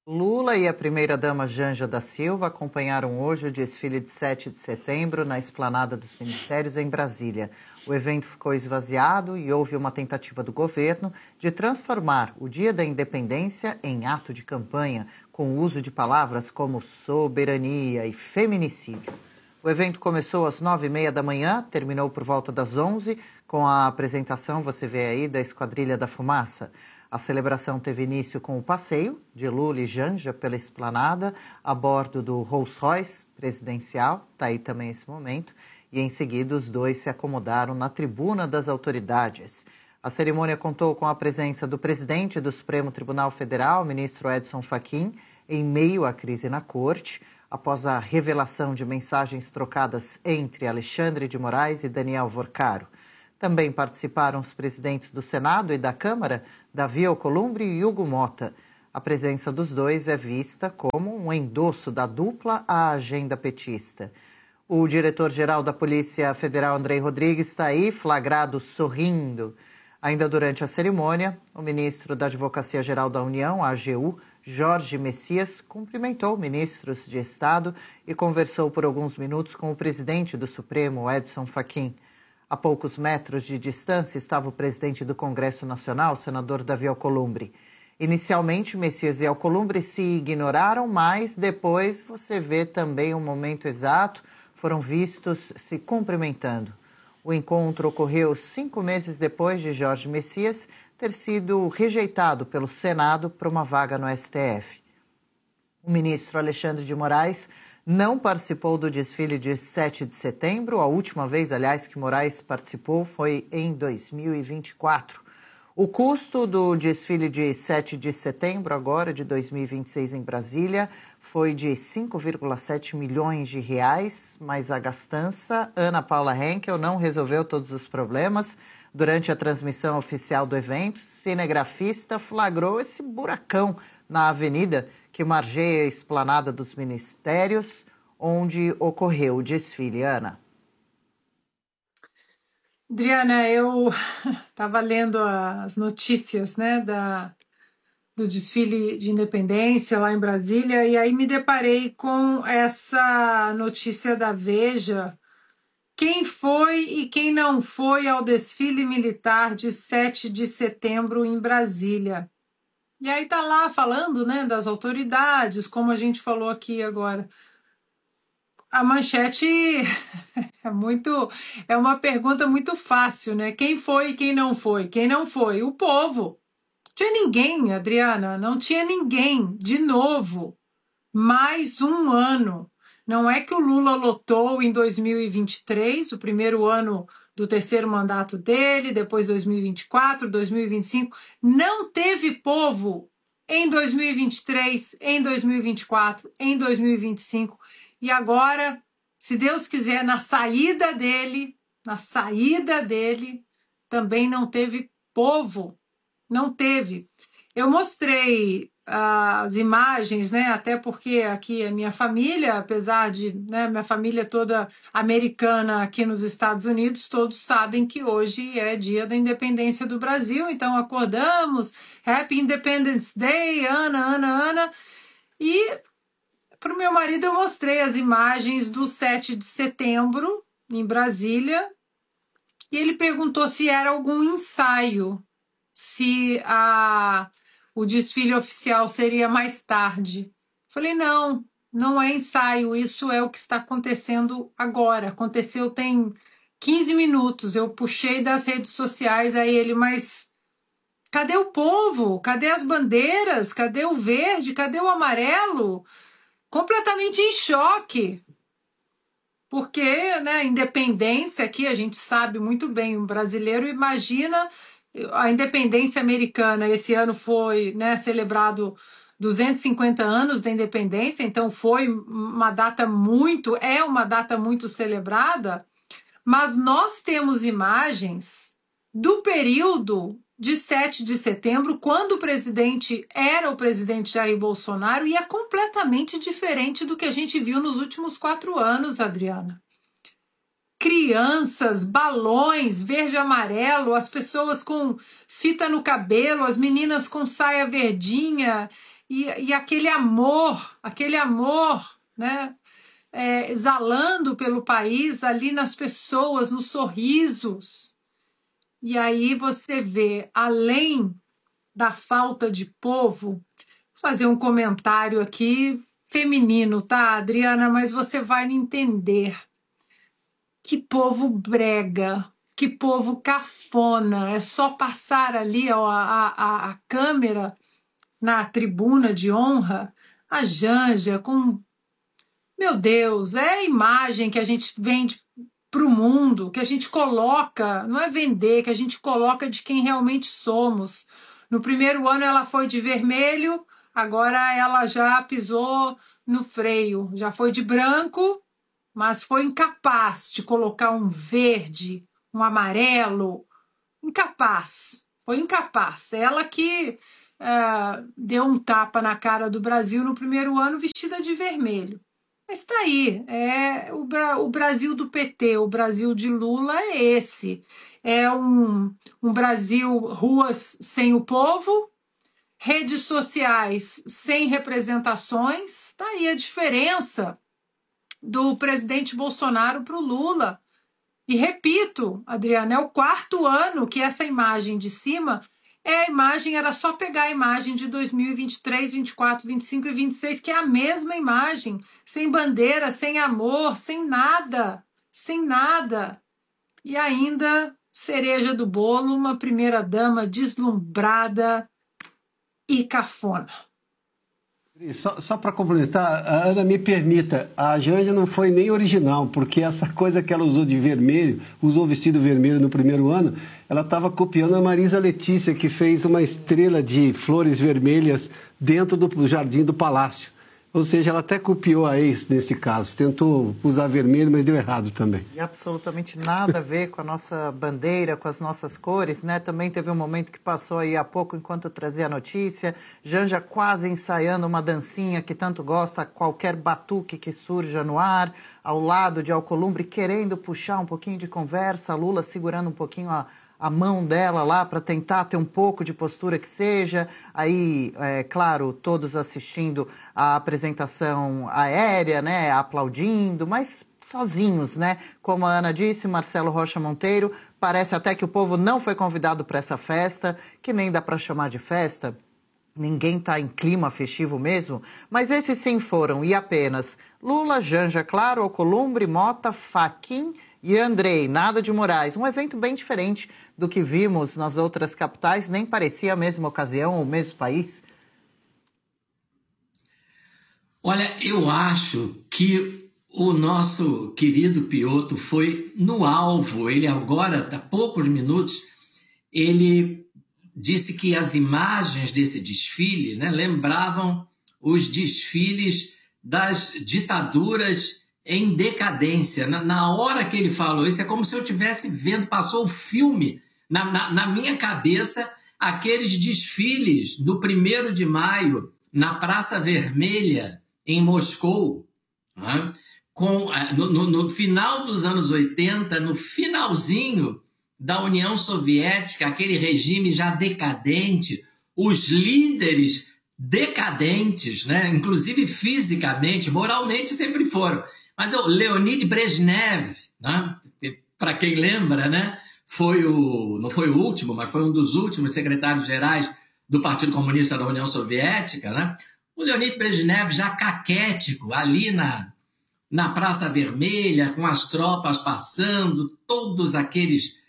Lula e a primeira-dama Janja da Silva acompanharam hoje o desfile de 7 de setembro na Esplanada dos Ministérios, em Brasília. O evento ficou esvaziado e houve uma tentativa do governo de transformar o Dia da Independência em ato de campanha, com o uso de palavras como soberania e feminicídio. O evento começou às 9h30 da manhã, terminou por volta das 11h, com a apresentação, você vê aí, da Esquadrilha da Fumaça. A celebração teve início com o passeio de Lula e Janja pela esplanada, a bordo do Rolls-Royce presidencial, está aí também esse momento, e em seguida os dois se acomodaram na tribuna das autoridades. A cerimônia contou com a presença do presidente do Supremo Tribunal Federal, ministro Edson Fachin, em meio à crise na corte, após a revelação de mensagens trocadas entre Alexandre de Moraes e Daniel Vorcaro. Também participaram os presidentes do Senado e da Câmara, Davi Alcolumbre e Hugo Mota. A presença dos dois é vista como um endosso da dupla à agenda petista. O diretor-geral da Polícia Federal, Andrei Rodrigues, está aí, flagrado sorrindo. Ainda durante a cerimônia, o ministro da Advocacia-Geral da União, a AGU, Jorge Messias, cumprimentou ministros de Estado e conversou por alguns minutos com o presidente do Supremo, Edson Fachin. A poucos metros de distância estava o presidente do Congresso Nacional, o senador Davi Alcolumbre. Inicialmente, Messias e Alcolumbre se ignoraram, mas depois você vê também o momento exato, foram vistos se cumprimentando. O encontro ocorreu 5 meses depois de Jorge Messias ter sido rejeitado pelo Senado para uma vaga no STF. O ministro Alexandre de Moraes não participou do desfile de 7 de setembro. A última vez, aliás, que Moraes participou foi em 2024. O custo do desfile de 7 de setembro, agora de 2026 em Brasília, foi de 5,7 milhões de reais, mas a gastança, Ana Paula Henkel, não resolveu todos os problemas. Durante a transmissão oficial do evento, o cinegrafista flagrou esse buracão na avenida que margeia a Esplanada dos Ministérios, onde ocorreu o desfile. Ana. Adriana, eu estava lendo as notícias, né, do desfile de independência lá em Brasília, e aí me deparei com essa notícia da Veja. Quem foi e quem não foi ao desfile militar de 7 de setembro em Brasília? E aí tá lá falando, né, das autoridades, como a gente falou aqui agora. A manchete é uma pergunta muito fácil, né? Quem foi e quem não foi? Quem não foi? O povo. Não tinha ninguém, Adriana, não tinha ninguém. De novo, mais um ano. Não é que o Lula lotou em 2023, o primeiro ano do terceiro mandato dele, depois 2024, 2025. Não teve povo em 2023, em 2024, em 2025. E agora, se Deus quiser, na saída dele, também não teve povo. Não teve. Eu mostrei as imagens, né? Até porque aqui a minha família, apesar de, né, minha família toda americana aqui nos Estados Unidos, todos sabem que hoje é dia da independência do Brasil, então acordamos, Happy Independence Day, Ana, e para o meu marido eu mostrei as imagens do 7 de setembro em Brasília, e ele perguntou se era algum ensaio, se o desfile oficial seria mais tarde. Falei, não, não é ensaio, isso é o que está acontecendo agora. Aconteceu tem 15 minutos, eu puxei das redes sociais a ele, mas cadê o povo? Cadê as bandeiras? Cadê o verde? Cadê o amarelo? Completamente em choque. Porque, né, independência aqui, a gente sabe muito bem, o brasileiro imagina a independência americana. Esse ano foi, né, celebrado 250 anos da independência, então é uma data muito celebrada, mas nós temos imagens do período de 7 de setembro, quando o presidente era o presidente Jair Bolsonaro, e é completamente diferente do que a gente viu nos últimos 4 anos, Adriana. Crianças, balões, verde e amarelo, as pessoas com fita no cabelo, as meninas com saia verdinha, e aquele amor, né? Exalando pelo país, ali nas pessoas, nos sorrisos. E aí você vê, além da falta de povo, vou fazer um comentário aqui feminino, tá, Adriana? Mas você vai me entender. Que povo brega, que povo cafona. É só passar ali ó, a câmera na tribuna de honra, a Janja com... Meu Deus, é a imagem que a gente vende para o mundo, que a gente coloca, não é vender, que a gente coloca de quem realmente somos. No primeiro ano ela foi de vermelho, agora ela já pisou no freio, já foi de branco, mas foi incapaz de colocar um verde, um amarelo, incapaz, foi incapaz. Ela que deu um tapa na cara do Brasil no primeiro ano vestida de vermelho. Mas está aí, o Brasil do PT, o Brasil de Lula é esse. É um Brasil, ruas sem o povo, redes sociais sem representações. Está aí a diferença do presidente Bolsonaro para o Lula. E repito, Adriana, é o 4º ano que essa imagem de cima era só pegar a imagem de 2023, 24, 25 e 26, que é a mesma imagem, sem bandeira, sem amor, sem nada, sem nada. E ainda, cereja do bolo, uma primeira-dama deslumbrada e cafona. Só para complementar, a Ana me permita, a Janja não foi nem original, porque essa coisa que ela usou de vermelho, usou vestido vermelho no primeiro ano, ela estava copiando a Marisa Letícia, que fez uma estrela de flores vermelhas dentro do jardim do palácio. Ou seja, ela até copiou a ex nesse caso, tentou usar vermelho, mas deu errado também. E absolutamente nada a ver com a nossa bandeira, com as nossas cores, né? Também teve um momento que passou aí há pouco, enquanto eu trazia a notícia, Janja quase ensaiando uma dancinha que tanto gosta, qualquer batuque que surja no ar, ao lado de Alcolumbre, querendo puxar um pouquinho de conversa, Lula segurando um pouquinho a mão dela lá para tentar ter um pouco de postura que seja. Aí, claro, todos assistindo a apresentação aérea, né, aplaudindo, mas sozinhos, né? Como a Ana disse, Marcelo Rocha Monteiro, parece até que o povo não foi convidado para essa festa, que nem dá para chamar de festa. Ninguém está em clima festivo mesmo, mas esses sim foram, e apenas Lula, Janja, claro, Alcolumbre, Mota, Fachin e Andrei, nada de Moraes. Um evento bem diferente do que vimos nas outras capitais, nem parecia a mesma ocasião, o mesmo país. Olha, eu acho que o nosso querido Piotr foi no alvo. Ele agora, há poucos minutos, ele disse que as imagens desse desfile, né, lembravam os desfiles das ditaduras em decadência. Na hora que ele falou isso, é como se eu estivesse vendo, passou o filme na minha cabeça, aqueles desfiles do 1º de maio, na Praça Vermelha, em Moscou, né? No final dos anos 80, no finalzinho da União Soviética, aquele regime já decadente, os líderes decadentes, né? Inclusive fisicamente, moralmente sempre foram. Mas o Leonid Brezhnev, né? Para quem lembra, né? Não foi o último, mas foi um dos últimos secretários-gerais do Partido Comunista da União Soviética, né? O Leonid Brezhnev já caquético, ali na Praça Vermelha, com as tropas passando, todos aqueles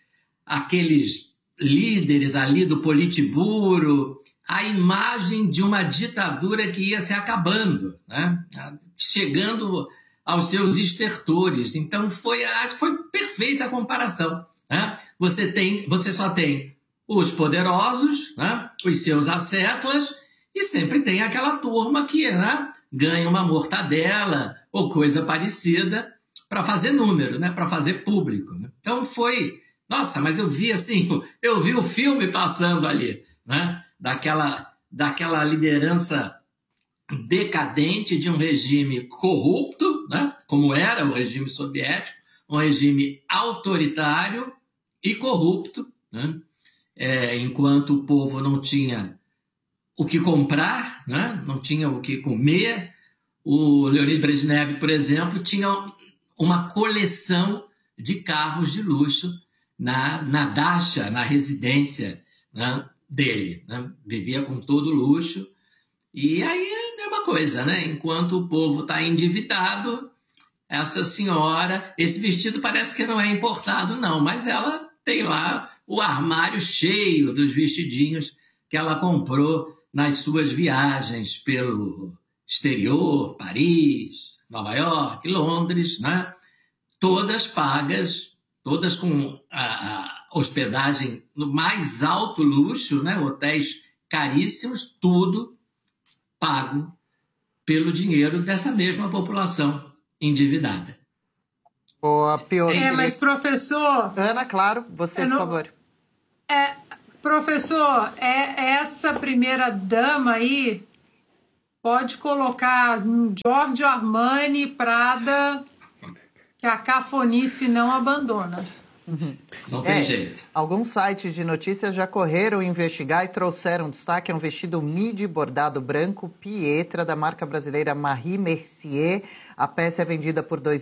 líderes ali do Politburo, a imagem de uma ditadura que ia se acabando, né? Chegando aos seus estertores. Então foi perfeita a comparação, né? Você só tem os poderosos, né? Os seus asseclas, e sempre tem aquela turma que, né, ganha uma mortadela ou coisa parecida para fazer número, né? Para fazer público, né? Então foi... Nossa, mas eu vi o filme passando ali, né? Daquela liderança decadente de um regime corrupto, né? Como era o regime soviético, um regime autoritário e corrupto, né? Enquanto o povo não tinha o que comprar, né? Não tinha o que comer. O Leonid Brezhnev, por exemplo, tinha uma coleção de carros de luxo na dacha, na residência, né, dele. Né? Vivia com todo luxo. E aí é a mesma coisa, né? Enquanto o povo está endividado, essa senhora, esse vestido parece que não é importado, não, mas ela tem lá o armário cheio dos vestidinhos que ela comprou nas suas viagens pelo exterior, Paris, Nova York, Londres, né? Todas pagas, todas com a hospedagem no mais alto luxo, né? Hotéis caríssimos, tudo pago pelo dinheiro dessa mesma população endividada. Boa, Piotr. Mas professor... Ana, claro, você, por favor. Professor, essa primeira dama aí pode colocar Giorgio Armani, Prada, que a cafonice não abandona. Não tem jeito. Alguns sites de notícias já correram investigar e trouxeram destaque a um vestido midi bordado branco Pietra, da marca brasileira Marie Mercier. A peça é vendida por R$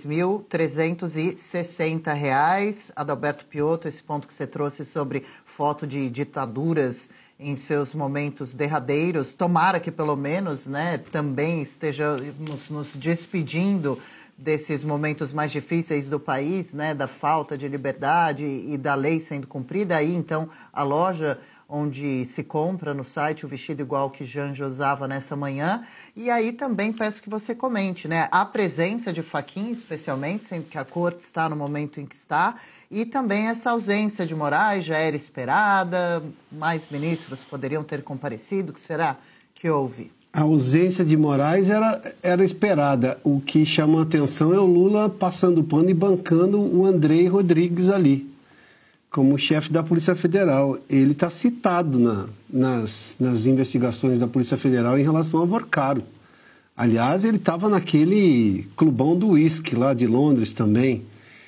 2.360. Adalberto Piotr, esse ponto que você trouxe sobre foto de ditaduras em seus momentos derradeiros, tomara que pelo menos, né, também estejamos nos despedindo desses momentos mais difíceis do país, né, da falta de liberdade e da lei sendo cumprida. Aí, então, a loja onde se compra no site o vestido igual que Janja usava nessa manhã. E aí também peço que você comente, né, a presença de Fachin, especialmente, sendo que a corte está no momento em que está, e também essa ausência de Moraes já era esperada, mais ministros poderiam ter comparecido, o que será que houve? A ausência de Moraes era esperada. O que chama a atenção é o Lula passando o pano e bancando o Andrei Rodrigues ali, como chefe da Polícia Federal. Ele está citado nas investigações da Polícia Federal em relação a Vorcaro. Aliás, ele estava naquele clubão do uísque lá de Londres também.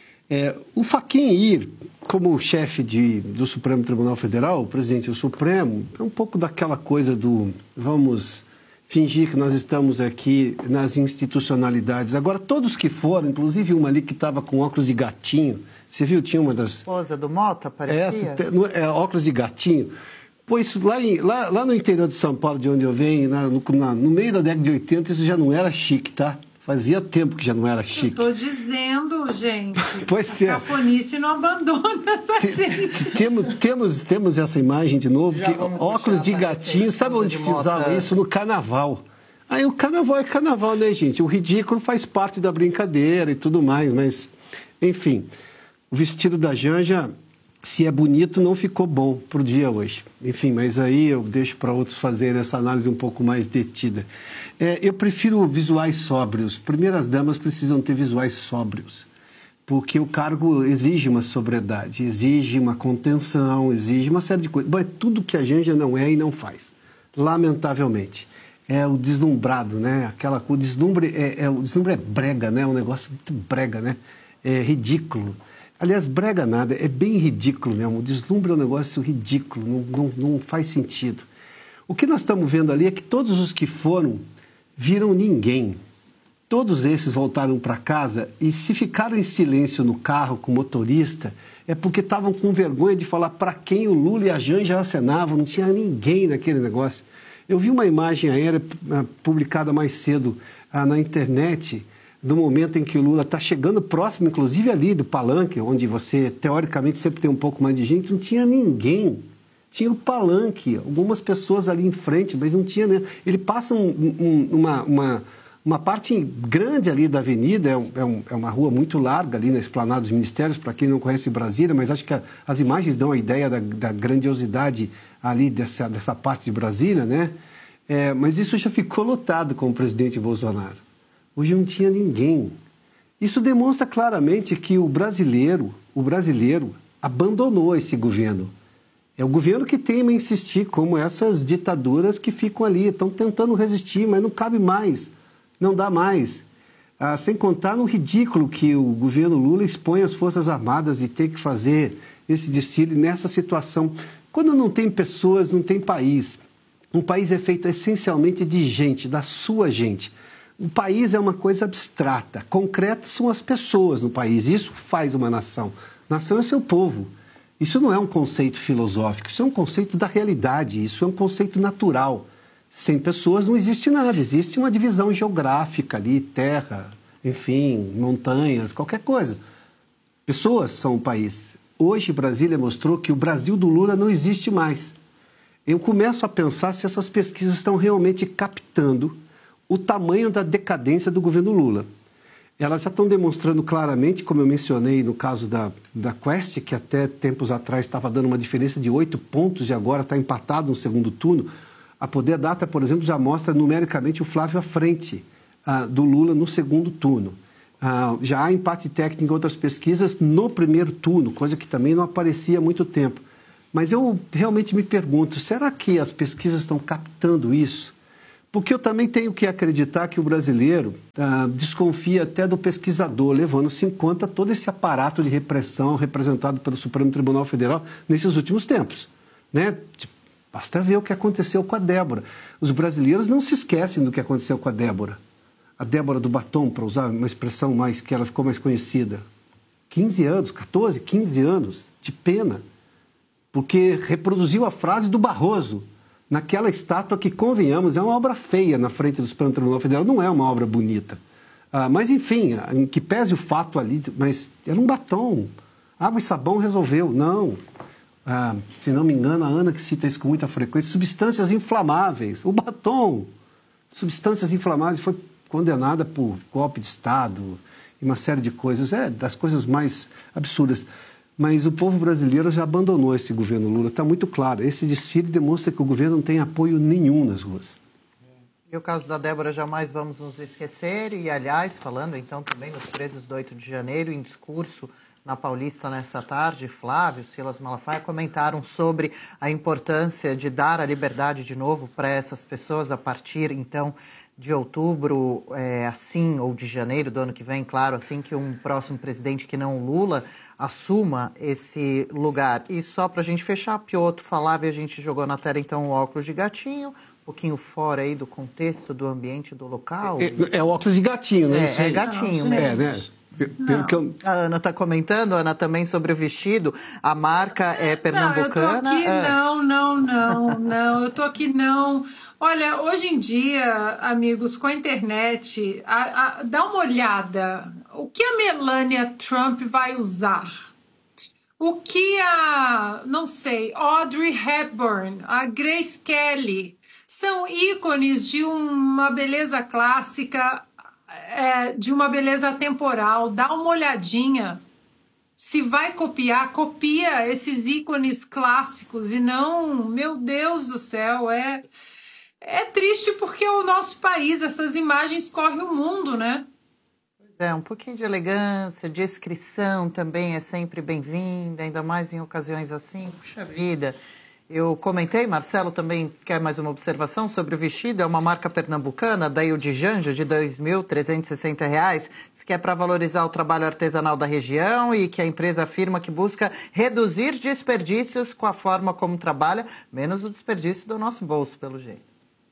O Fachin ir como chefe do Supremo Tribunal Federal, o presidente do Supremo, é um pouco daquela coisa do vamos fingir que nós estamos aqui nas institucionalidades. Agora, todos que foram, inclusive uma ali que estava com óculos de gatinho, você viu, tinha uma das... Esposa do Mota, parecia? Óculos de gatinho. Pô, isso lá no interior de São Paulo, de onde eu venho, no meio da década de 80, isso já não era chique, tá? Fazia tempo que já não era chique. Estou dizendo, gente, pois a cafonice não abandona essa gente. Temos essa imagem de novo, que óculos de gatinho, sabe onde se usava isso? No carnaval. Aí o carnaval é carnaval, né, gente? O ridículo faz parte da brincadeira e tudo mais, mas, enfim, o vestido da Janja, se é bonito, não ficou bom pro dia hoje. Enfim, mas aí eu deixo para outros fazerem essa análise um pouco mais detida. Eu prefiro visuais sóbrios. Primeiras damas precisam ter visuais sóbrios, porque o cargo exige uma sobriedade, exige uma contenção, exige uma série de coisas. Bom, é tudo que a Janja não é e não faz, lamentavelmente. É o deslumbrado, né? O deslumbre é brega, né? É um negócio muito brega, né? É ridículo. Aliás, brega nada, é bem ridículo mesmo. O deslumbre é um negócio ridículo, não faz sentido. O que nós estamos vendo ali é que todos os que foram viram ninguém. Todos esses voltaram para casa e se ficaram em silêncio no carro com o motorista, é porque estavam com vergonha de falar para quem o Lula e a Janja acenavam, não tinha ninguém naquele negócio. Eu vi uma imagem aérea publicada mais cedo na internet, do momento em que o Lula está chegando próximo, inclusive ali do palanque, onde você, teoricamente, sempre tem um pouco mais de gente, não tinha ninguém. Tinha o palanque, algumas pessoas ali em frente, mas não tinha... Né? Ele passa uma parte grande ali da avenida, é uma rua muito larga ali na Esplanada dos Ministérios, para quem não conhece Brasília, mas acho que as imagens dão a ideia da grandiosidade ali dessa parte de Brasília, né? Mas isso já ficou lotado com o presidente Bolsonaro. Hoje não tinha ninguém. Isso demonstra claramente que o brasileiro abandonou esse governo. É o governo que teima insistir, como essas ditaduras que ficam ali, estão tentando resistir, mas não cabe mais, não dá mais. Sem contar no ridículo que o governo Lula expõe as Forças Armadas de ter que fazer esse desfile nessa situação. Quando não tem pessoas, não tem país. Um país é feito essencialmente de gente, da sua gente. O país é uma coisa abstrata. Concreto são as pessoas no país. Isso faz uma nação. Nação é seu povo. Isso não é um conceito filosófico, isso é um conceito da realidade, isso é um conceito natural. Sem pessoas não existe nada, existe uma divisão geográfica ali, terra, enfim, montanhas, qualquer coisa. Pessoas são o país. Hoje Brasília mostrou que o Brasil do Lula não existe mais. Eu começo a pensar se essas pesquisas estão realmente captando o tamanho da decadência do governo Lula. Elas já estão demonstrando claramente, como eu mencionei no caso da Quest, que até tempos atrás estava dando uma diferença de 8 pontos e agora está empatado no segundo turno. A Poder Data, por exemplo, já mostra numericamente o Flávio à frente do Lula no segundo turno. Já há empate técnico em outras pesquisas no primeiro turno, coisa que também não aparecia há muito tempo. Mas eu realmente me pergunto, será que as pesquisas estão captando isso? Porque eu também tenho que acreditar que o brasileiro desconfia até do pesquisador, levando-se em conta todo esse aparato de repressão representado pelo Supremo Tribunal Federal nesses últimos tempos, né? Basta ver o que aconteceu com a Débora. Os brasileiros não se esquecem do que aconteceu com a Débora do Batom, para usar uma expressão mais que ela ficou mais conhecida. 15 anos, 14, 15 anos de pena, porque reproduziu a frase do Barroso, naquela estátua que, convenhamos, é uma obra feia na frente do Supremo Tribunal Federal, não é uma obra bonita. Mas, enfim, em que pese o fato ali, mas era um batom. Água e sabão resolveu. Não. Se não me engano, a Ana que cita isso com muita frequência, substâncias inflamáveis. O batom, substâncias inflamáveis, foi condenada por golpe de Estado e uma série de coisas, das coisas mais absurdas. Mas o povo brasileiro já abandonou esse governo Lula, está muito claro. Esse desfile demonstra que o governo não tem apoio nenhum nas ruas. E o caso da Débora jamais vamos nos esquecer. E, aliás, falando então também dos presos do 8 de janeiro, em discurso na Paulista nessa tarde, Flávio, Silas Malafaia comentaram sobre a importância de dar a liberdade de novo para essas pessoas a partir, então, de outubro, assim, ou de janeiro do ano que vem, claro, assim que um próximo presidente que não o Lula assuma esse lugar. E só para a gente fechar, Piotr falava e a gente jogou na tela, então, o óculos de gatinho, um pouquinho fora aí do contexto, do ambiente, do local. É o óculos de gatinho, né? É gatinho mesmo. Né? A Ana está comentando, Ana, também sobre o vestido. A marca é pernambucana. Não, eu tô aqui, não. Eu tô aqui, não. Olha, hoje em dia, amigos, com a internet, dá uma olhada. O que a Melania Trump vai usar? O que não sei, Audrey Hepburn, a Grace Kelly, são ícones de uma beleza clássica, de uma beleza temporal. Dá uma olhadinha. Se vai copiar, copia esses ícones clássicos e não, meu Deus do céu, é triste porque o nosso país, essas imagens correm o mundo, né? Um pouquinho de elegância, discrição também é sempre bem-vinda, ainda mais em ocasiões assim. Puxa vida. Eu comentei, Marcelo também quer mais uma observação sobre o vestido. É uma marca pernambucana, da Il de Janja, de R$ 2.360. Diz que é para valorizar o trabalho artesanal da região e que a empresa afirma que busca reduzir desperdícios com a forma como trabalha, menos o desperdício do nosso bolso, pelo jeito.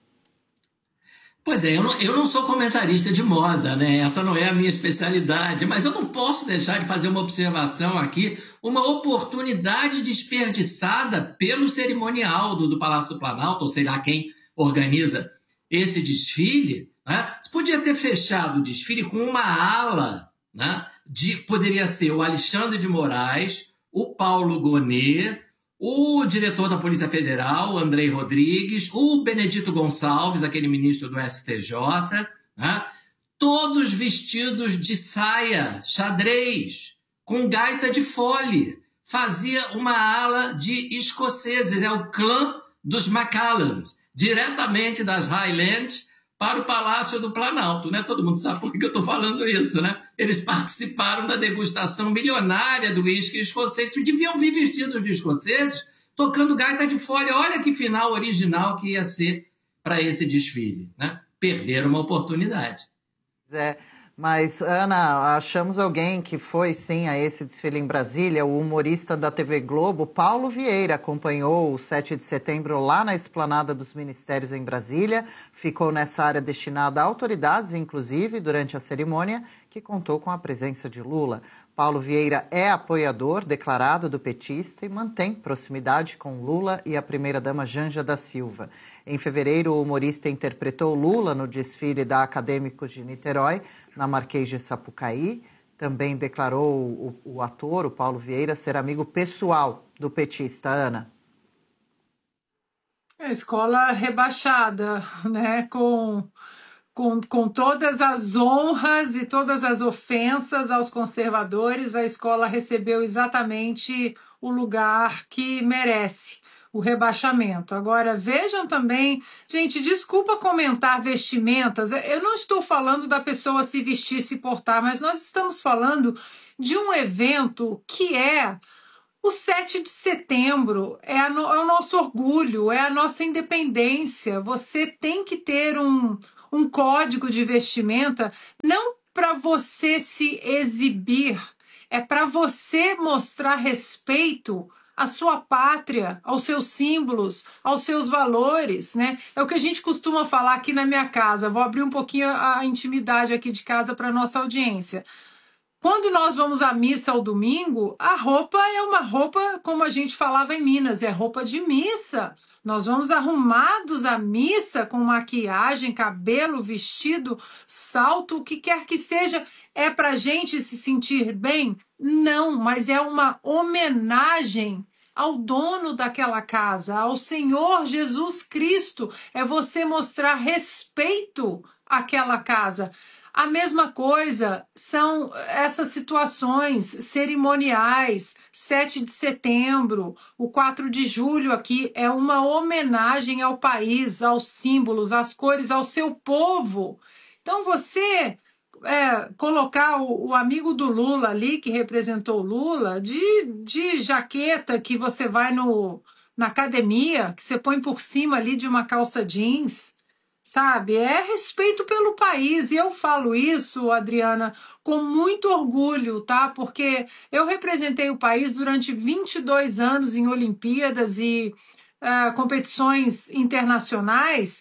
Pois é, eu não sou comentarista de moda, né? Essa não é a minha especialidade, mas eu não posso deixar de fazer uma observação aqui, uma oportunidade desperdiçada pelo cerimonial do Palácio do Planalto, ou sei lá quem organiza esse desfile, né? Você podia ter fechado o desfile com uma ala, né? Poderia ser o Alexandre de Moraes, o Paulo Gonet, o diretor da Polícia Federal, Andrei Rodrigues, o Benedito Gonçalves, aquele ministro do STJ, né? Todos vestidos de saia, xadrez, com gaita de fole. Fazia uma ala de escoceses, é o clã dos Macallans, diretamente das Highlands para o Palácio do Planalto, né? Todo mundo sabe por que eu estou falando isso, né? Eles participaram da degustação milionária do uísque escocês, deviam vir vestidos de escoceses, tocando gaita de fole. Olha que final original que ia ser para esse desfile, né? Perderam uma oportunidade. Mas, Ana, achamos alguém que foi, sim, a esse desfile em Brasília. O humorista da TV Globo, Paulo Vieira, acompanhou o 7 de setembro lá na esplanada dos Ministérios em Brasília. Ficou nessa área destinada a autoridades, inclusive, durante a cerimônia, que contou com a presença de Lula. Paulo Vieira é apoiador declarado do petista e mantém proximidade com Lula e a primeira-dama Janja da Silva. Em fevereiro, o humorista interpretou Lula no desfile da Acadêmicos de Niterói, na Marquês de Sapucaí. Também declarou o ator, o Paulo Vieira, ser amigo pessoal do petista. Ana. É escola rebaixada, né? Com todas as honras e todas as ofensas aos conservadores, a escola recebeu exatamente o lugar que merece, o rebaixamento. Agora, vejam também, gente, desculpa comentar vestimentas, eu não estou falando da pessoa se vestir, se portar, mas nós estamos falando de um evento que é o 7 de setembro, é o nosso orgulho, é a nossa independência. Você tem que ter um código de vestimenta, não para você se exibir, é para você mostrar respeito à sua pátria, aos seus símbolos, aos seus valores, né? É o que a gente costuma falar aqui na minha casa. Vou abrir um pouquinho a intimidade aqui de casa para a nossa audiência. Quando nós vamos à missa ao domingo, a roupa é uma roupa, como a gente falava em Minas, é roupa de missa. Nós vamos arrumados à missa com maquiagem, cabelo, vestido, salto, o que quer que seja. É para a gente se sentir bem? Não, mas é uma homenagem ao dono daquela casa, ao Senhor Jesus Cristo. É você mostrar respeito àquela casa. A mesma coisa são essas situações cerimoniais, 7 de setembro, o 4 de julho aqui é uma homenagem ao país, aos símbolos, às cores, ao seu povo. Então você colocar o amigo do Lula ali, que representou o Lula, de jaqueta que você vai na academia, que você põe por cima ali de uma calça jeans, sabe? É respeito pelo país. E eu falo isso, Adriana, com muito orgulho, tá? Porque eu representei o país durante 22 anos em Olimpíadas e competições internacionais.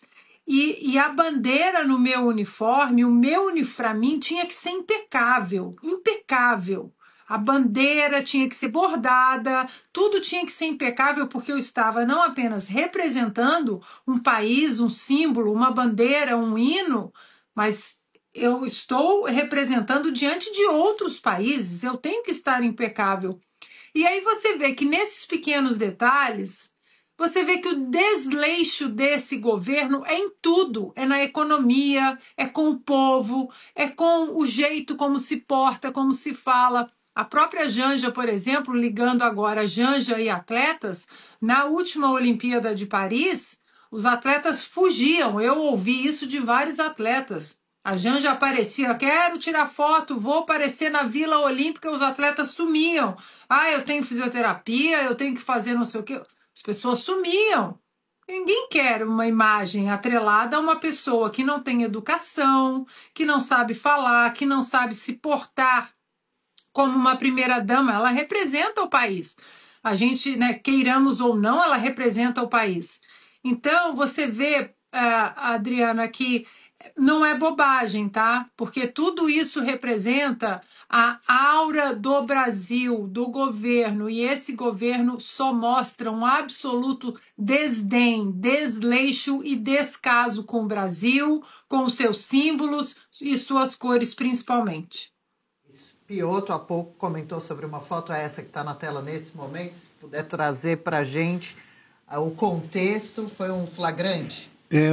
E a bandeira no meu uniforme, para mim, tinha que ser impecável, impecável. A bandeira tinha que ser bordada, tudo tinha que ser impecável, porque eu estava não apenas representando um país, um símbolo, uma bandeira, um hino, mas eu estou representando diante de outros países, eu tenho que estar impecável. E aí você vê que nesses pequenos detalhes, você vê que o desleixo desse governo é em tudo, é na economia, é com o povo, é com o jeito como se porta, como se fala. A própria Janja, por exemplo, ligando agora Janja e atletas, na última Olimpíada de Paris, os atletas fugiam. Eu ouvi isso de vários atletas. A Janja aparecia, quero tirar foto, vou aparecer na Vila Olímpica, os atletas sumiam. Eu tenho fisioterapia, eu tenho que fazer não sei o quê. As pessoas sumiam. Ninguém quer uma imagem atrelada a uma pessoa que não tem educação, que não sabe falar, que não sabe se portar como uma primeira-dama. Ela representa o país. A gente, queiramos ou não, ela representa o país. Então, você vê, Adriana, que não é bobagem, tá? Porque tudo isso representa a aura do Brasil, do governo, e esse governo só mostra um absoluto desdém, desleixo e descaso com o Brasil, com os seus símbolos e suas cores principalmente. Piotto há pouco comentou sobre uma foto, essa que está na tela nesse momento, se puder trazer para a gente o contexto, foi um flagrante?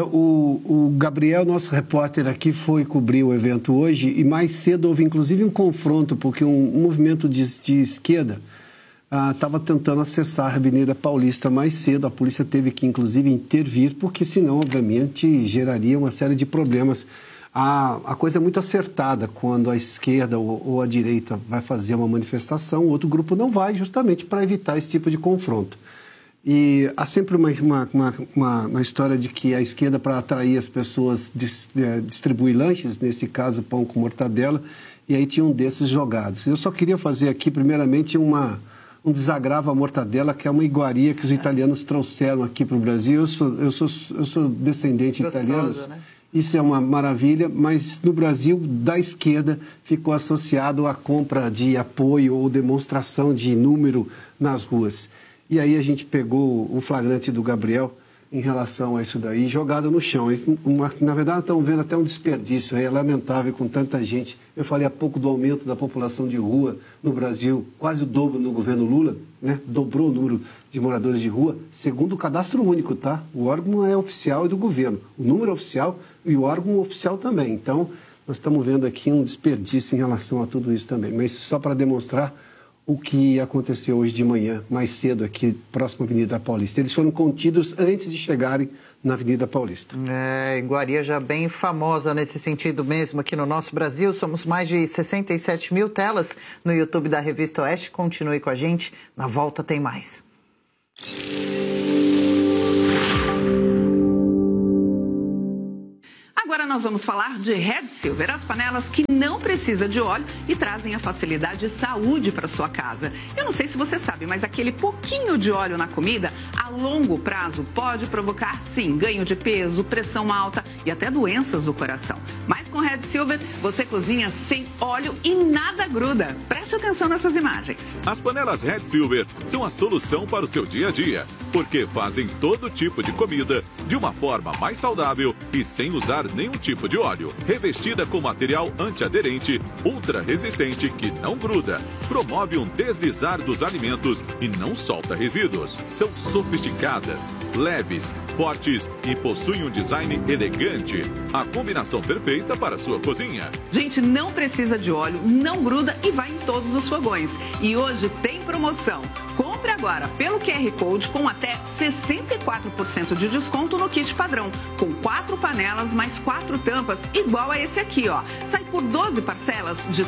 O Gabriel, nosso repórter aqui, foi cobrir o evento hoje e mais cedo houve inclusive um confronto, porque um movimento de esquerda estava tentando acessar a Avenida Paulista mais cedo. A polícia teve que inclusive intervir, porque senão, obviamente, geraria uma série de problemas. A coisa é muito acertada quando a esquerda ou a direita vai fazer uma manifestação, o outro grupo não vai, justamente para evitar esse tipo de confronto. E há sempre uma história de que a esquerda, para atrair as pessoas, distribui lanches, nesse caso pão com mortadela, e aí tinha um desses jogados. Eu só queria fazer aqui, primeiramente, um desagravo à mortadela, que é uma iguaria que os italianos trouxeram aqui para o Brasil. Eu sou descendente italiano, né? Isso é uma maravilha, mas no Brasil, da esquerda, ficou associado à compra de apoio ou demonstração de número nas ruas. E aí a gente pegou o flagrante do Gabriel em relação a isso daí, jogado no chão. Na verdade, estamos vendo até um desperdício, é lamentável com tanta gente. Eu falei há pouco do aumento da população de rua no Brasil, quase o dobro no governo Lula, né? Dobrou o número de moradores de rua, segundo o cadastro único, tá? O órgão é oficial e do governo, o número é oficial e o órgão oficial também. Então, nós estamos vendo aqui um desperdício em relação a tudo isso também. Mas só para demonstrar o que aconteceu hoje de manhã, mais cedo aqui, próximo à Avenida Paulista. Eles foram contidos antes de chegarem na Avenida Paulista. Iguaria já bem famosa nesse sentido mesmo aqui no nosso Brasil. Somos mais de 67 mil telas no YouTube da Revista Oeste. Continue com a gente. Na volta tem mais. Agora nós vamos falar de Red Silver, as panelas que não precisam de óleo e trazem a facilidade e saúde para sua casa. Eu não sei se você sabe, mas aquele pouquinho de óleo na comida, a longo prazo, pode provocar, sim, ganho de peso, pressão alta e até doenças do coração. Mas com Red Silver, você cozinha sem óleo e nada gruda. Preste atenção nessas imagens. As panelas Red Silver são a solução para o seu dia a dia, porque fazem todo tipo de comida de uma forma mais saudável e sem usar nenhum tipo de óleo. Revestida com material antiaderente, ultra resistente que não gruda, promove um deslizar dos alimentos e não solta resíduos. São sofisticadas, leves, fortes e possuem um design elegante. A combinação perfeita para a sua cozinha. Gente, não precisa de óleo, não gruda e vai em todos os fogões. E hoje tem promoção. Compre agora pelo QR Code com até 64% de desconto no kit padrão, com 4 panelas mais 4 tampas, igual a esse aqui, ó. Sai por 12 parcelas de R$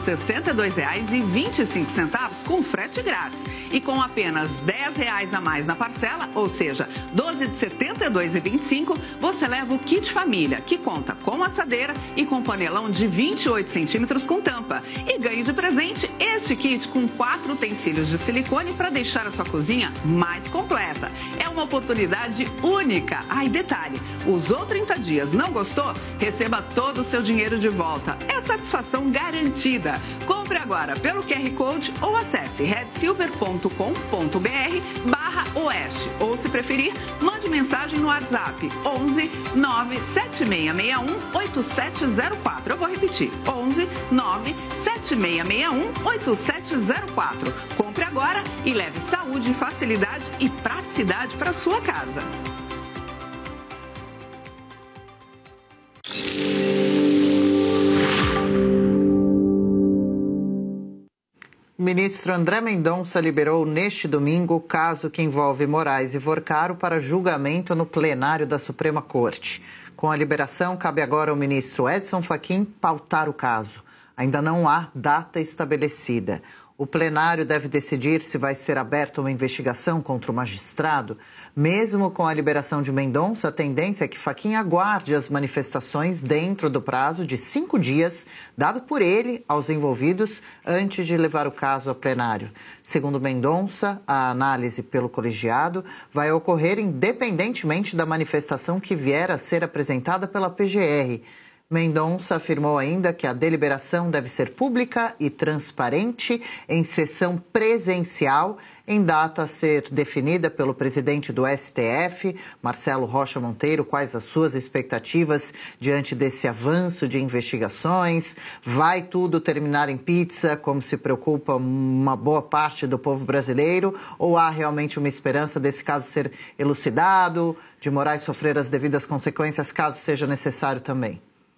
62,25 com frete grátis. E com apenas R$ 10 a mais na parcela, ou seja, 12 de R$ 72,25, você leva o kit família, que conta com assadeira e com panelão de 28 centímetros com tampa. E ganhe de presente este kit com 4 utensílios de silicone para deixar a sua cozinha mais completa. É uma oportunidade única. E detalhe, usou 30 dias, não gostou? Receba todo o seu dinheiro de volta. É satisfação garantida. Compre agora pelo QR Code ou acesse redsilver.com.br/oeste. Ou, se preferir, mande mensagem no WhatsApp 11 97661 8704. Eu vou repetir, 11 97661 8704. Compre agora e leve saúde, facilidade e praticidade para sua casa. O ministro André Mendonça liberou neste domingo o caso que envolve Moraes e Vorcaro para julgamento no plenário da Suprema Corte. Com a liberação, cabe agora ao ministro Edson Fachin pautar o caso. Ainda não há data estabelecida. O plenário deve decidir se vai ser aberta uma investigação contra o magistrado. Mesmo com a liberação de Mendonça, a tendência é que Fachin aguarde as manifestações dentro do prazo de 5 dias, dado por ele aos envolvidos, antes de levar o caso a plenário. Segundo Mendonça, a análise pelo colegiado vai ocorrer independentemente da manifestação que vier a ser apresentada pela PGR. Mendonça afirmou ainda que a deliberação deve ser pública e transparente em sessão presencial, em data a ser definida pelo presidente do STF, Marcelo Rocha Monteiro. Quais as suas expectativas diante desse avanço de investigações? Vai tudo terminar em pizza, como se preocupa uma boa parte do povo brasileiro? Ou há realmente uma esperança desse caso ser elucidado, de Moraes sofrer as devidas consequências, caso seja necessário também?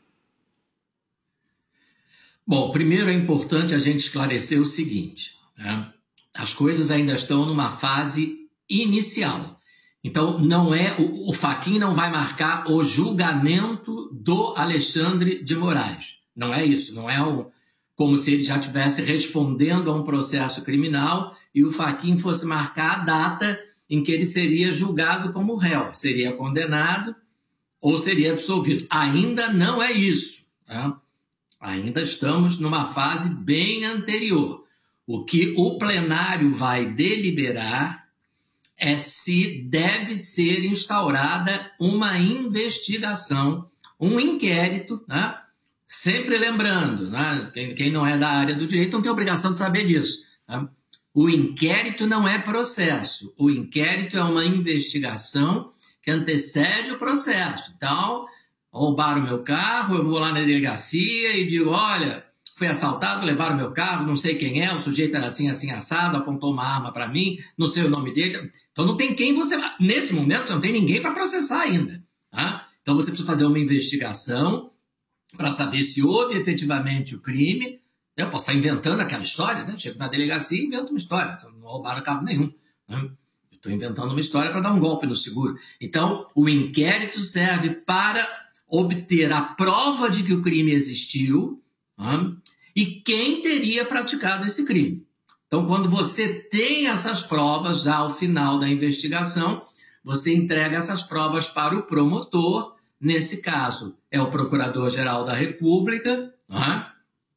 Bom, primeiro é importante a gente esclarecer o seguinte, né? As coisas ainda estão numa fase inicial. Então, não é o Fachin não vai marcar o julgamento do Alexandre de Moraes. Não é isso, não é como se ele já estivesse respondendo a um processo criminal e o Fachin fosse marcar a data em que ele seria julgado como réu, seria condenado ou seria absolvido. Ainda não é isso, tá? Ainda estamos numa fase bem anterior. O que o plenário vai deliberar é se deve ser instaurada uma investigação, um inquérito, né? Sempre lembrando, né? Quem não é da área do direito não tem obrigação de saber disso, né? O inquérito não é processo, o inquérito é uma investigação que antecede o processo. Então, roubaram meu carro, eu vou lá na delegacia e digo, olha, fui assaltado, levaram meu carro, não sei quem é, o sujeito era assim, assim, assado, apontou uma arma para mim, não sei o nome dele. Então não tem quem você... Nesse momento não tem ninguém para processar ainda, tá? Então você precisa fazer uma investigação para saber se houve efetivamente o crime. Eu posso estar inventando aquela história, né? Chego na delegacia e invento uma história. Então, não roubaram carro nenhum, né? Estou inventando uma história para dar um golpe no seguro. Então, o inquérito serve para obter a prova de que o crime existiu, né? E quem teria praticado esse crime. Então, quando você tem essas provas, já ao final da investigação, você entrega essas provas para o promotor. Nesse caso, é o Procurador-Geral da República, né?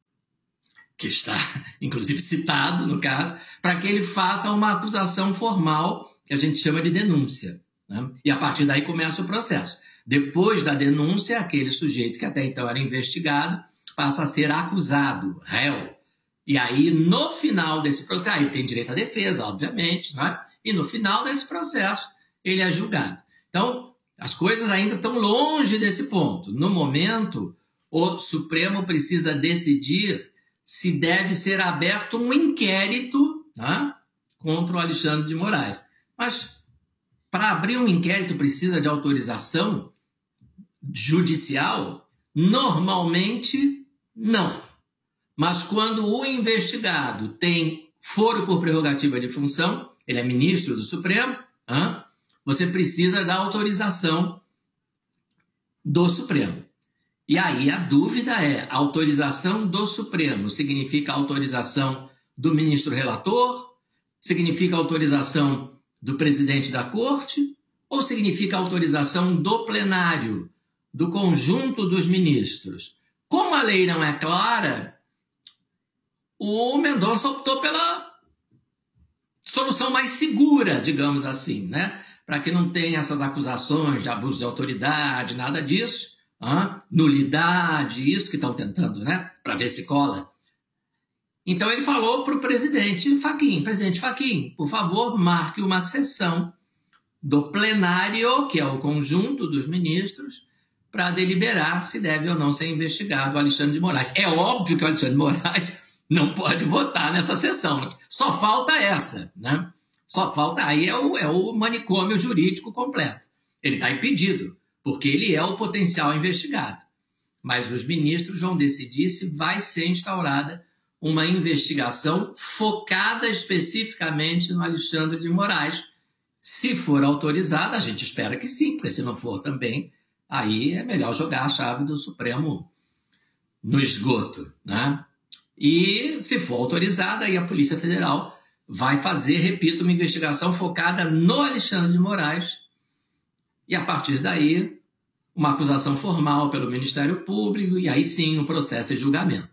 Que está, inclusive, citado no caso, para que ele faça uma acusação formal, que a gente chama de denúncia, né? E a partir daí começa o processo. Depois da denúncia, aquele sujeito que até então era investigado passa a ser acusado, réu. E aí, no final desse processo, ele tem direito à defesa, obviamente, né? E no final desse processo, ele é julgado. Então, as coisas ainda estão longe desse ponto. No momento, o Supremo precisa decidir se deve ser aberto um inquérito, né, contra o Alexandre de Moraes. Mas, para abrir um inquérito, precisa de autorização judicial? Normalmente, não. Mas quando o investigado tem foro por prerrogativa de função, ele é ministro do Supremo, né, você precisa da autorização do Supremo. E aí a dúvida é, a autorização do Supremo significa autorização do ministro relator? Significa autorização do presidente da Corte? Ou significa autorização do plenário, do conjunto dos ministros? Como a lei não é clara, o Mendonça optou pela solução mais segura, digamos assim, né? Para que não tenha essas acusações de abuso de autoridade, nada disso. Nulidade, isso que estão tentando, né? Para ver se cola. Então ele falou para o presidente Fachin, por favor, marque uma sessão do plenário, que é o conjunto dos ministros, para deliberar se deve ou não ser investigado o Alexandre de Moraes. É óbvio que o Alexandre de Moraes não pode votar nessa sessão. Só falta essa, né? Só falta aí é o manicômio jurídico completo. Ele está impedido, porque ele é o potencial investigado. Mas os ministros vão decidir se vai ser instaurada uma investigação focada especificamente no Alexandre de Moraes. Se for autorizada, a gente espera que sim, porque se não for também, aí é melhor jogar a chave do Supremo no esgoto, né? E se for autorizada, aí a Polícia Federal vai fazer, repito, uma investigação focada no Alexandre de Moraes, e a partir daí, uma acusação formal pelo Ministério Público, e aí sim o processo e julgamento.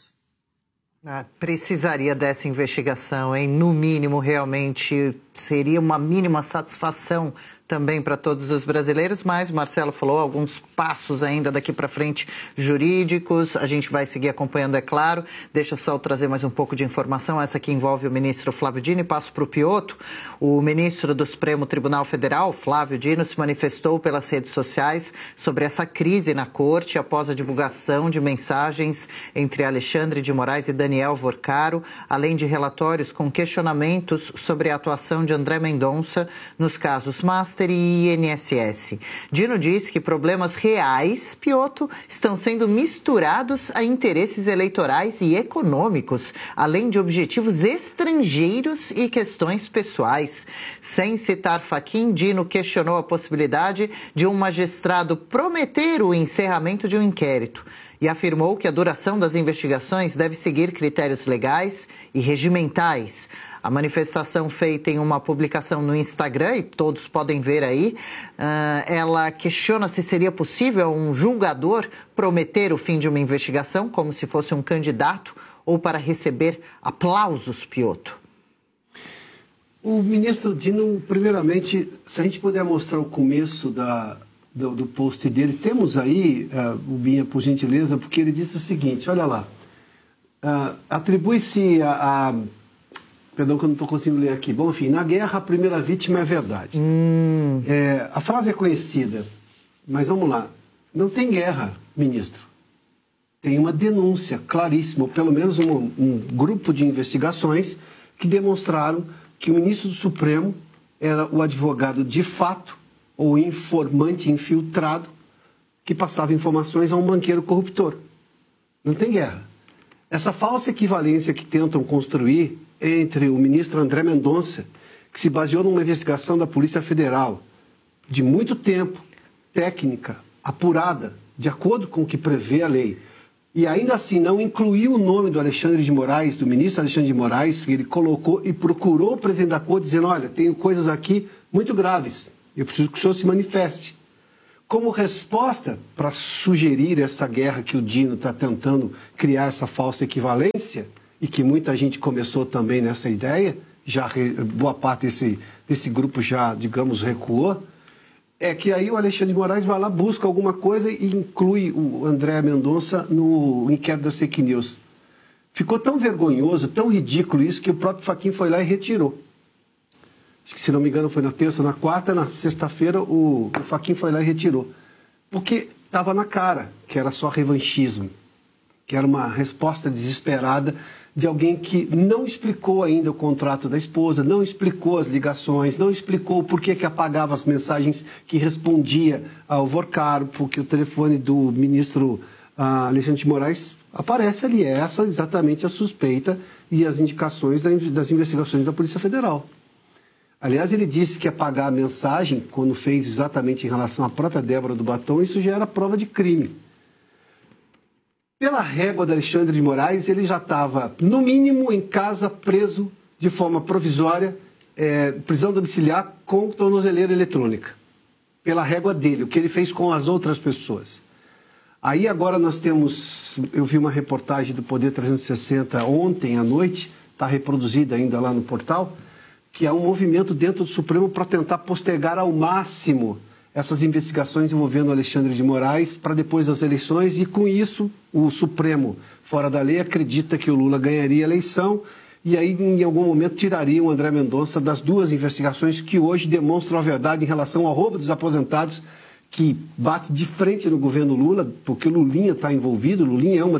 Precisaria dessa investigação, hein? No mínimo, realmente, seria uma mínima satisfação também para todos os brasileiros, mas o Marcelo falou alguns passos ainda daqui para frente jurídicos, a gente vai seguir acompanhando, é claro. Deixa só eu trazer mais um pouco de informação, essa que envolve o ministro Flávio Dino, e passo para o Piotto. O ministro do Supremo Tribunal Federal, Flávio Dino, se manifestou pelas redes sociais sobre essa crise na corte após a divulgação de mensagens entre Alexandre de Moraes e Daniel Vorcaro, além de relatórios com questionamentos sobre a atuação de André Mendonça nos casos Master e INSS. Dino diz que problemas reais, Piotto, estão sendo misturados a interesses eleitorais e econômicos, além de objetivos estrangeiros e questões pessoais. Sem citar Fachin, Dino questionou a possibilidade de um magistrado prometer o encerramento de um inquérito e afirmou que a duração das investigações deve seguir critérios legais e regimentais. A manifestação feita em uma publicação no Instagram, e todos podem ver aí, ela questiona se seria possível um julgador prometer o fim de uma investigação como se fosse um candidato ou para receber aplausos, Piotto. O ministro Dino, primeiramente, se a gente puder mostrar o começo do post dele, temos aí, Binha, por gentileza, porque ele disse o seguinte, olha lá, atribui-se perdão que eu não estou conseguindo ler aqui, bom, enfim, na guerra a primeira vítima é a verdade. A frase é conhecida, mas vamos lá, não tem guerra, ministro, tem uma denúncia claríssima, ou pelo menos um grupo de investigações que demonstraram que o ministro do Supremo era o advogado de fato ou informante infiltrado que passava informações a um banqueiro corruptor. Não tem guerra. Essa falsa equivalência que tentam construir entre o ministro André Mendonça, que se baseou numa investigação da Polícia Federal de muito tempo, técnica, apurada, de acordo com o que prevê a lei, e ainda assim não incluiu o nome do Alexandre de Moraes, do ministro Alexandre de Moraes, que ele colocou e procurou o presidente da Corte dizendo, olha, tenho coisas aqui muito graves, eu preciso que o senhor se manifeste. Como resposta para sugerir essa guerra que o Dino está tentando criar essa falsa equivalência, e que muita gente começou também nessa ideia, boa parte desse grupo já, digamos, recuou, é que aí o Alexandre de Moraes vai lá, busca alguma coisa e inclui o André Mendonça no inquérito das fake news. Ficou tão vergonhoso, tão ridículo isso, que o próprio Fachin foi lá e retirou. Acho que, se não me engano, foi na terça ou na quarta, na sexta-feira o Fachin foi lá e retirou. Porque estava na cara que era só revanchismo, que era uma resposta desesperada de alguém que não explicou ainda o contrato da esposa, não explicou as ligações, não explicou por que apagava as mensagens que respondia ao Vorcaro, porque o telefone do ministro Alexandre de Moraes aparece ali. É essa exatamente a suspeita e as indicações das investigações da Polícia Federal. Aliás, ele disse que ia apagar a mensagem, quando fez exatamente em relação à própria Débora do Batom, isso já era prova de crime. Pela régua de Alexandre de Moraes, ele já estava, no mínimo, em casa, preso de forma provisória, prisão domiciliar com tornozeleira eletrônica. Pela régua dele, o que ele fez com as outras pessoas. Aí agora nós temos, eu vi uma reportagem do Poder 360 ontem à noite, está reproduzida ainda lá no portal, que há um movimento dentro do Supremo para tentar postergar ao máximo essas investigações envolvendo Alexandre de Moraes para depois das eleições, e com isso o Supremo, fora da lei, acredita que o Lula ganharia a eleição e aí em algum momento tiraria o André Mendonça das duas investigações que hoje demonstram a verdade em relação ao roubo dos aposentados, que bate de frente no governo Lula, porque o Lulinha está envolvido, o Lulinha é uma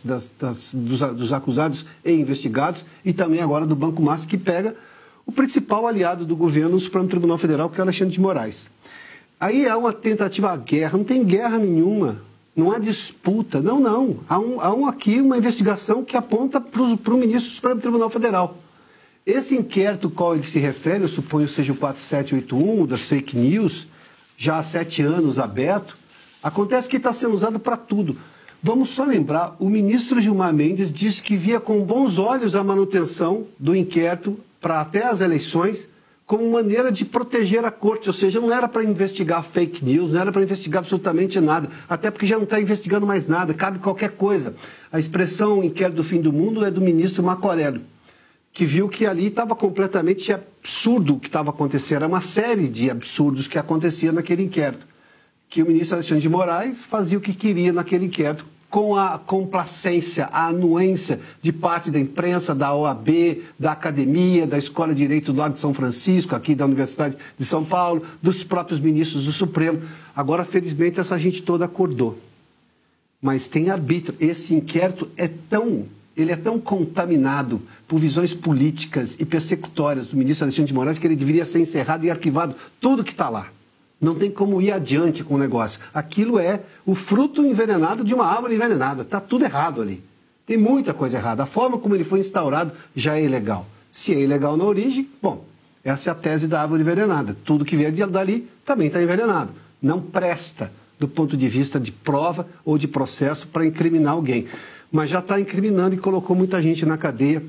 dos acusados e investigados, e também agora do Banco Master, que pega o principal aliado do governo no Supremo Tribunal Federal, que é o Alexandre de Moraes. Aí há uma tentativa à guerra, não tem guerra nenhuma, não há disputa, não. Há aqui uma investigação que aponta para o ministro do Supremo Tribunal Federal. Esse inquérito ao qual ele se refere, eu suponho que seja o 4781, das fake news, já há 7 anos aberto, acontece que está sendo usado para tudo. Vamos só lembrar, o ministro Gilmar Mendes disse que via com bons olhos a manutenção do inquérito para até as eleições, como maneira de proteger a corte, ou seja, não era para investigar fake news, não era para investigar absolutamente nada, até porque já não está investigando mais nada, cabe qualquer coisa. A expressão inquérito do fim do mundo é do ministro Marco Aurélio, que viu que ali estava completamente absurdo o que estava acontecendo, era uma série de absurdos que acontecia naquele inquérito, que o ministro Alexandre de Moraes fazia o que queria naquele inquérito, com a complacência, a anuência de parte da imprensa, da OAB, da Academia, da Escola de Direito do Lago de São Francisco, aqui da Universidade de São Paulo, dos próprios ministros do Supremo. Agora, felizmente, essa gente toda acordou. Mas tem arbítrio. Esse inquérito ele é tão contaminado por visões políticas e persecutórias do ministro Alexandre de Moraes que ele deveria ser encerrado e arquivado tudo que está lá. Não tem como ir adiante com o negócio. Aquilo é o fruto envenenado de uma árvore envenenada. Está tudo errado ali. Tem muita coisa errada. A forma como ele foi instaurado já é ilegal. Se é ilegal na origem, bom, essa é a tese da árvore envenenada. Tudo que vier dali também está envenenado. Não presta do ponto de vista de prova ou de processo para incriminar alguém. Mas já está incriminando e colocou muita gente na cadeia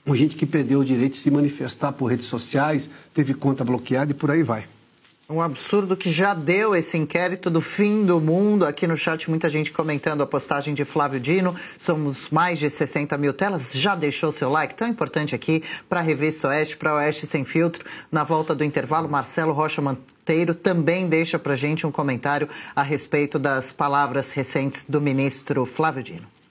gente que perdeu o direito de se manifestar por redes sociais, teve conta bloqueada e por aí vai. Um absurdo que já deu esse inquérito do fim do mundo. Aqui no chat, muita gente comentando a postagem de Flávio Dino. Somos mais de 60 mil telas. Já deixou seu like? Tão importante aqui para a Revista Oeste, para Oeste Sem Filtro. Na volta do intervalo, Marcelo Rocha Monteiro também deixa para a gente um comentário a respeito das palavras recentes do ministro Flávio Dino.